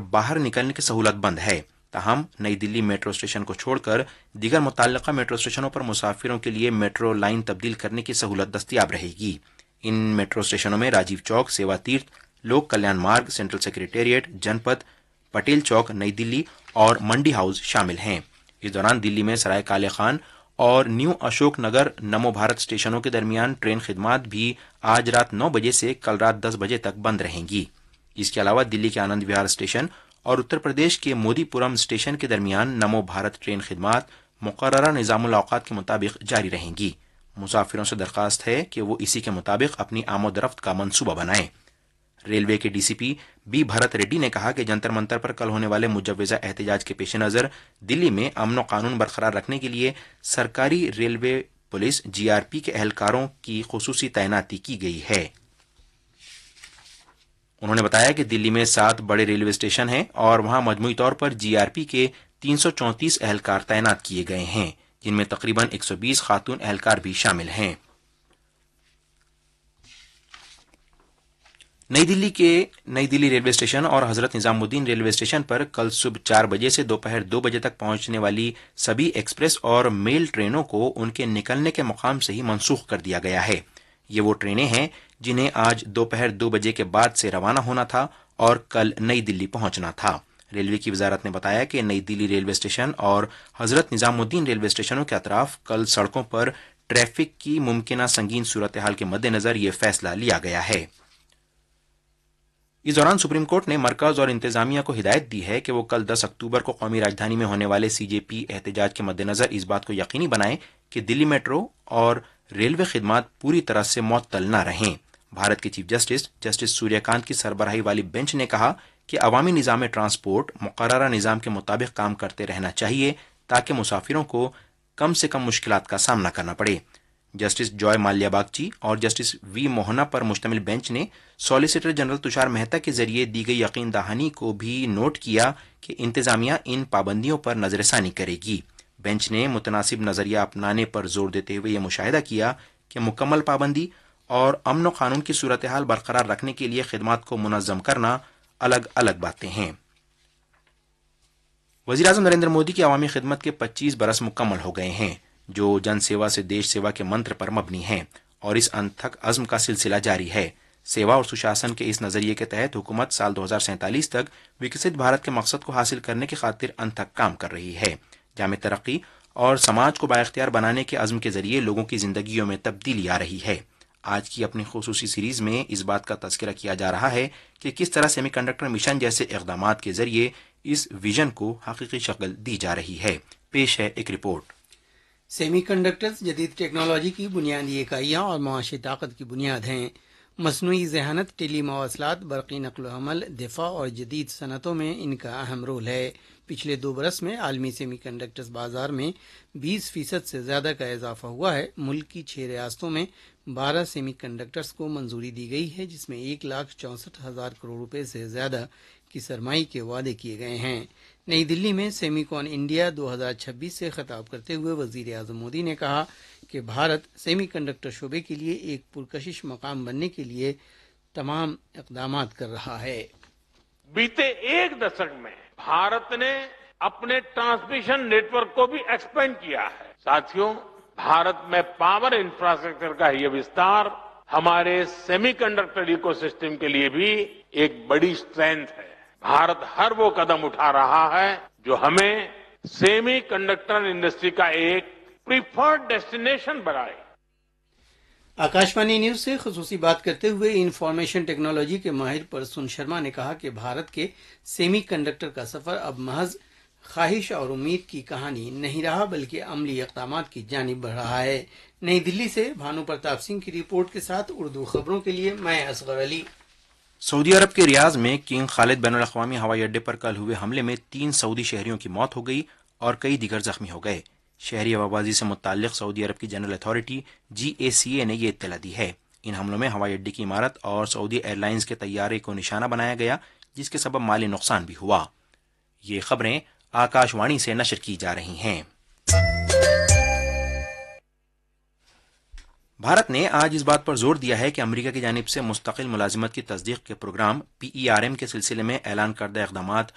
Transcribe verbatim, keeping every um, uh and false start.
باہر نکلنے کی سہولت بند ہے، تاہم نئی دلی میٹرو اسٹیشن کو چھوڑ کر دیگر متعلقہ میٹرو اسٹیشنوں پر مسافروں کے لیے میٹرو لائن تبدیل کرنے کی سہولت دستیاب رہے گی۔ ان میٹرو اسٹیشنوں میں راجیو چوک، سیوا تیرتھ، لوک کلیان مارگ، سینٹرل سیکریٹریٹ، جنپت، پٹیل چوک، نئی دلی اور منڈی ہاؤس شامل ہیں۔ اس دوران دلی میں سرائے کالے خان اور نیو اشوک نگر نمو بھارت اسٹیشنوں کے درمیان ٹرین خدمات بھی آج رات نو بجے سے کل رات دس بجے تک بند رہیں گی۔ اس کے علاوہ دلی کے آنند وہار اسٹیشن اور اتر پردیش کے مودی پورم اسٹیشن کے درمیان نمو بھارت ٹرین خدمات مقررہ نظام الاوقات کے مطابق جاری رہیں گی۔ مسافروں سے درخواست ہے کہ وہ اسی کے مطابق اپنی آمد و رفت کا منصوبہ بنائیں۔ ریلوے کے D C P be Bharat ready نے کہا کہ جنتر منتر پر کل ہونے والے مجوزہ احتجاج کے پیش نظر دلی میں امن و قانون برقرار رکھنے کے لیے سرکاری ریلوے پولیس جی آر پی کے اہلکاروں کی خصوصی تعیناتی کی گئی ہے۔ انہوں نے بتایا کہ دلی میں سات بڑے ریلوے اسٹیشن ہیں اور وہاں مجموعی طور پر جی آر پی کے تین سو چونتیس اہلکار تعینات کیے گئے ہیں، جن میں تقریباً ایک سو بیس خاتون اہلکار بھی شامل ہیں۔ نئی دلی کے نئی دلی ریلوے اسٹیشن اور حضرت نظام الدین ریلوے اسٹیشن پر کل صبح چار بجے سے دوپہر دو بجے تک پہنچنے والی سبھی ایکسپریس اور میل ٹرینوں کو ان کے نکلنے کے مقام سے ہی منسوخ کر دیا گیا ہے۔ یہ وہ ٹرینیں ہیں جنہیں آج دوپہر دو بجے کے بعد سے روانہ ہونا تھا اور کل نئی دلی پہنچنا تھا۔ ریلوے کی وزارت نے بتایا کہ نئی دلی ریلوے اسٹیشن اور حضرت نظام الدین ریلوے اسٹیشنوں کے اطراف کل سڑکوں پر ٹریفک کی ممکنہ سنگین صورتحال کے مد نظر یہ فیصلہ لیا گیا ہے۔ اس دوران سپریم کورٹ نے مرکز اور انتظامیہ کو ہدایت دی ہے کہ وہ کل دس اکتوبر کو قومی راجدھانی میں ہونے والے سی جے پی احتجاج کے مد نظر اس بات کو یقینی بنائیں کہ دلی میٹرو اور ریلوے خدمات پوری طرح سے معطل نہ رہیں۔ بھارت کے چیف جسٹس جسٹس سوریہ کانت کی سربراہی والی بینچ نے کہا کہ عوامی نظام ٹرانسپورٹ مقررہ نظام کے مطابق کام کرتے رہنا چاہیے تاکہ مسافروں کو کم سے کم مشکلات کا سامنا کرنا پڑے۔ جسٹس جوائے مالیا باگچی اور جسٹس وی موہنا پر مشتمل بینچ نے سالیسیٹر جنرل تشار مہتا کے ذریعے دی گئی یقین دہانی کو بھی نوٹ کیا کہ انتظامیہ ان پابندیوں پر نظر ثانی کرے گی۔ بینچ نے متناسب نظریہ اپنانے پر زور دیتے ہوئے یہ مشاہدہ کیا کہ مکمل پابندی اور امن و قانون کی صورتحال برقرار رکھنے کے لیے خدمات کو منظم کرنا الگ الگ باتیں ہیں۔ وزیر اعظم نریندر مودی کی عوامی خدمت کے پچیس برس مکمل ہو گئے ہیں، جو جن سیوا سے دیش سیوا کے منتر پر مبنی ہیں، اور اس انتھک عزم کا سلسلہ جاری ہے۔ سیوا اور سشاسن کے اس نظریے کے تحت حکومت سال دو ہزار سینتالیس تک وکست بھارت کے مقصد کو حاصل کرنے کی خاطر انتھک کام کر رہی ہے۔ جامع ترقی اور سماج کو بااختیار بنانے کے عزم کے ذریعے لوگوں کی زندگیوں میں تبدیلی آ رہی ہے۔ آج کی اپنی خصوصی سیریز میں اس بات کا تذکرہ کیا جا رہا ہے کہ کس طرح سیمی کنڈکٹر مشن جیسے اقدامات کے ذریعے اس ویژن کو حقیقی شکل دی جا رہی ہے۔ پیش ہے ایک رپورٹ۔ سیمی کنڈکٹرز جدید ٹیکنالوجی کی بنیادی اکائیاں اور معاشی طاقت کی بنیاد ہیں۔ مصنوعی ذہانت، ٹیلی مواصلات، برقی نقل و حمل، دفاع اور جدید صنعتوں میں ان کا اہم رول ہے۔ پچھلے دو برس میں عالمی سیمی کنڈکٹرز بازار میں بیس فیصد سے زیادہ کا اضافہ ہوا ہے۔ ملک کی چھ ریاستوں میں بارہ سیمی کنڈکٹرز کو منظوری دی گئی ہے، جس میں ایک لاکھ چونسٹھ ہزار کروڑ روپے سے زیادہ کی سرمائی کے وعدے کیے گئے ہیں۔ نئی دلی میں سیمی کون انڈیا دو ہزار چھبیس سے خطاب کرتے ہوئے وزیر اعظم مودی نے کہا کہ بھارت سیمی کنڈکٹر شعبے کے لیے ایک پرکشش مقام بننے کے لیے تمام اقدامات کر رہا ہے۔ बीते एक दशक में भारत ने अपने ट्रांसमिशन नेटवर्क को भी एक्सपेंड किया है। साथियों, भारत में पावर इंफ्रास्ट्रक्चर का यह विस्तार हमारे सेमीकंडक्टर इकोसिस्टम के लिए भी एक बड़ी स्ट्रेंथ है। भारत हर वो कदम उठा रहा है जो हमें सेमीकंडक्टर इंडस्ट्री का एक प्रीफर्ड डेस्टिनेशन बनाए। آکاشوانی نیوز سے خصوصی بات کرتے ہوئے انفارمیشن ٹیکنالوجی کے ماہر پرسون شرما نے کہا کہ بھارت کے سیمی کنڈکٹر کا سفر اب محض خواہش اور امید کی کہانی نہیں رہا، بلکہ عملی اقدامات کی جانب بڑھ رہا ہے۔ نئی دلی سے بھانو پرتاپ سنگھ کی رپورٹ کے ساتھ اردو خبروں کے لیے میں اصغر علی۔ سعودی عرب کے ریاض میں کنگ خالد بین الاقوامی ہوائی اڈے پر کل ہوئے حملے میں تین سعودی شہریوں کی موت ہو گئی اور کئی دیگر زخمی ہو گئے۔ شہری ہوابازی سے متعلق سعودی عرب کی جنرل اتھارٹی جی اے سی اے نے یہ اطلاع دی ہے۔ ان حملوں میں ہوائی اڈے کی عمارت اور سعودی ایئر لائنز کے طیارے کو نشانہ بنایا گیا، جس کے سبب مالی نقصان بھی ہوا۔ یہ خبریں آکاشوانی سے نشر کی جا رہی ہیں۔ بھارت نے آج اس بات پر زور دیا ہے کہ امریکہ کی جانب سے مستقل ملازمت کی تصدیق کے پروگرام پی ای آر ایم کے سلسلے میں اعلان کردہ اقدامات